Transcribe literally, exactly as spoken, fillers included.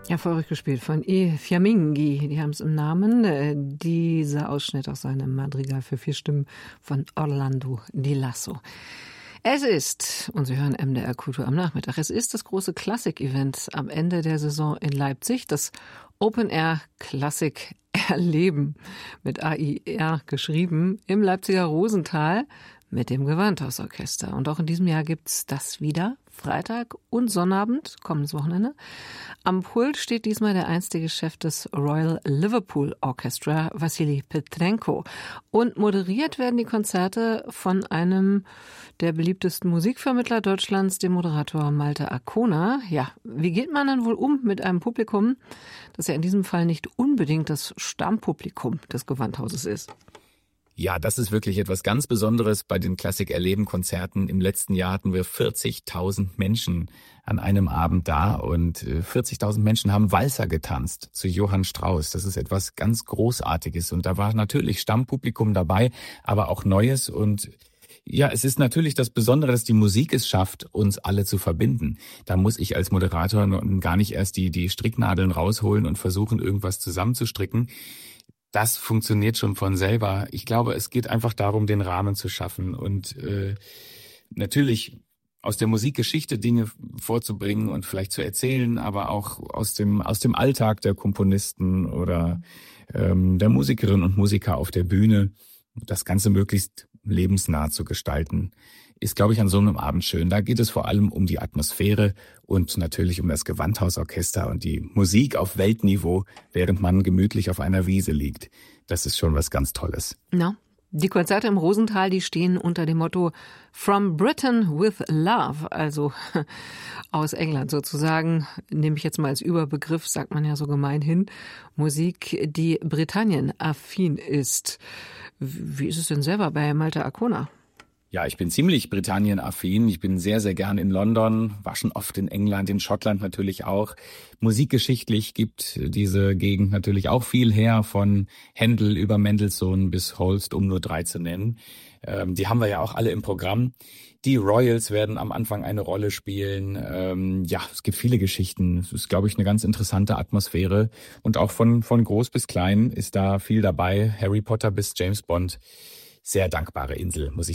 Ja, verrückt gespielt von E. Fiammingi. Die haben es im Namen. Äh, dieser Ausschnitt aus seinem Madrigal für vier Stimmen von Orlando Di Lasso. Es ist, und Sie hören M D R Kultur am Nachmittag, es ist das große Klassik-Event am Ende der Saison in Leipzig, das Open Air Klassik Erleben, mit A I R geschrieben, im Leipziger Rosenthal mit dem Gewandhausorchester. Und auch in diesem Jahr gibt's das wieder, Freitag und Sonnabend, kommendes Wochenende. Am Pult steht diesmal der einstige Chef des Royal Liverpool Orchestra, Wassily Petrenko. Und moderiert werden die Konzerte von einem der beliebtesten Musikvermittler Deutschlands, dem Moderator Malte Arkona. Ja, wie geht man dann wohl um mit einem Publikum, das ja in diesem Fall nicht unbedingt das Stammpublikum des Gewandhauses ist? Ja, das ist wirklich etwas ganz Besonderes bei den Klassik-Erleben-Konzerten. Im letzten Jahr hatten wir vierzigtausend Menschen an einem Abend da und vierzigtausend Menschen haben Walzer getanzt zu Johann Strauss. Das ist etwas ganz Großartiges und da war natürlich Stammpublikum dabei, aber auch Neues und ja, es ist natürlich das Besondere, dass die Musik es schafft, uns alle zu verbinden. Da muss ich als Moderator gar nicht erst die, die Stricknadeln rausholen und versuchen, irgendwas zusammenzustricken. Das funktioniert schon von selber. Ich glaube, es geht einfach darum, den Rahmen zu schaffen und äh, natürlich aus der Musikgeschichte Dinge vorzubringen und vielleicht zu erzählen, aber auch aus dem aus dem Alltag der Komponisten oder ähm, der Musikerinnen und Musiker auf der Bühne. Das Ganze möglichst lebensnah zu gestalten, ist, glaube ich, an so einem Abend schön. Da geht es vor allem um die Atmosphäre und natürlich um das Gewandhausorchester und die Musik auf Weltniveau, während man gemütlich auf einer Wiese liegt. Das ist schon was ganz Tolles. No. Die Konzerte im Rosenthal, die stehen unter dem Motto From Britain with Love, also aus England sozusagen, nehme ich jetzt mal als Überbegriff, sagt man ja so gemeinhin, Musik, die Britannien-affin ist. Wie ist es denn selber bei Malte Arkona? Ja, ich bin ziemlich Britannien-affin. Ich bin sehr, sehr gern in London, war schon oft in England, in Schottland natürlich auch. Musikgeschichtlich gibt diese Gegend natürlich auch viel her, von Händel über Mendelssohn bis Holst, um nur drei zu nennen. Ähm, die haben wir ja auch alle im Programm. Die Royals werden am Anfang eine Rolle spielen. Ähm, ja, es gibt viele Geschichten. Es ist, glaube ich, eine ganz interessante Atmosphäre. Und auch von, von groß bis klein ist da viel dabei. Harry Potter bis James Bond. Sehr dankbare Insel, muss ich